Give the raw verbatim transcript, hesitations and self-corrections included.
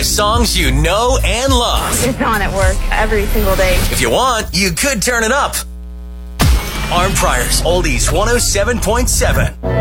the songs you know and love. It's on at work every single day. If you want, you could turn it up. Arm Prior's Oldies one oh seven point seven.